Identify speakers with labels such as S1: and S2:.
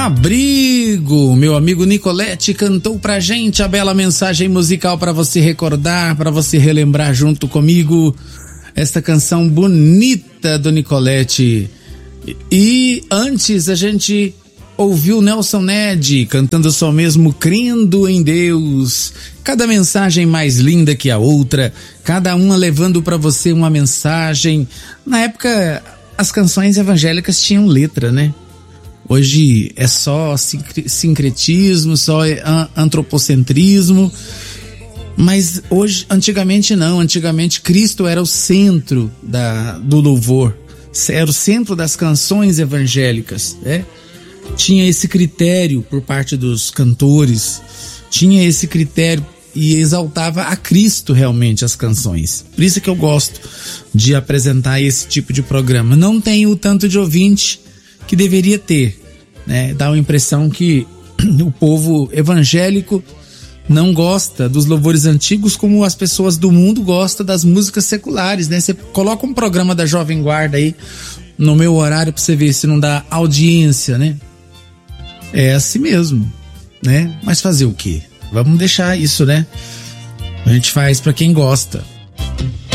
S1: Abrigo, meu amigo Nicolete cantou pra gente a bela mensagem musical para você recordar, para você relembrar junto comigo esta canção bonita do Nicolete. E antes a gente ouviu Nelson Ned cantando Só Mesmo Crendo em Deus. Cada mensagem mais linda que a outra, cada uma levando para você uma mensagem. Na época as canções evangélicas tinham letra, né? Hoje é só sincretismo, só antropocentrismo. Mas hoje, antigamente não. Antigamente Cristo era o centro do louvor. Era o centro das canções evangélicas, né? Tinha esse critério por parte dos cantores. Tinha esse critério e exaltava a Cristo realmente as canções. Por isso que eu gosto de apresentar esse tipo de programa. Não tem o tanto de ouvinte que deveria ter, né? Dá uma impressão que o povo evangélico não gosta dos louvores antigos como as pessoas do mundo gostam das músicas seculares, né? Você coloca um programa da Jovem Guarda aí no meu horário pra você ver se não dá audiência, né? É assim mesmo, né? Mas fazer o quê? Vamos deixar isso, né? A gente faz pra quem gosta.